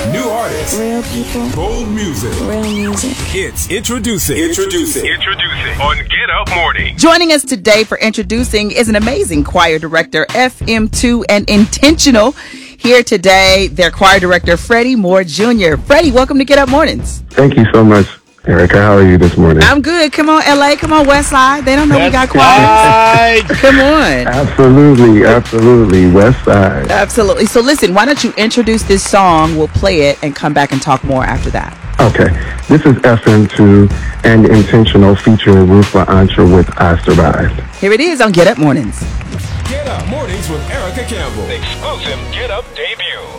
New artists. Real people. Bold music. Real music. It's Introducing on Get Up Morning. Joining us today for Introducing is an amazing choir director, FM2 and Intentional. Here today, their choir director, Freddie Moore Jr. Freddie, welcome to Get Up Mornings. Thank you so much, Erica. How are you this morning? I'm good. Come on, LA. Come on, West Side. They don't know we got choirs. Come on. Absolutely. West Side. Absolutely. So listen, why don't you introduce this song? We'll play it and come back and talk more after that. Okay. This is FM2 and Intentional featuring Ruth LaAntra with I Survived. Here it is on Get Up Mornings. Get Up Mornings with Erica Campbell. Exclusive Get Up debut.